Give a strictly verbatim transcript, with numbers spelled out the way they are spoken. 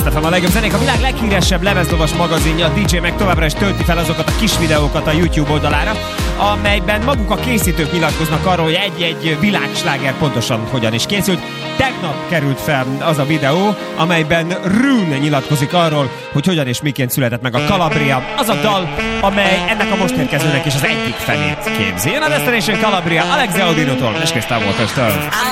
Last ef em, a legjobb zenék, a világ leghíresebb lemezlovas magazinja, a dé dzsé meg továbbra is tölti fel azokat a kis videókat a YouTube oldalára, amelyben maguk a készítők nyilatkoznak arról, hogy egy-egy világsláger pontosan hogyan is készült. Tegnap került fel az a videó, amelyben Rune nyilatkozik arról, hogy hogyan és miként született meg a Calabria, az a dal, amely ennek a most érkezőnek is az egyik felét képzi. Jön a Destination Calabria, Alex Audino-tól és Crystal Waters-től.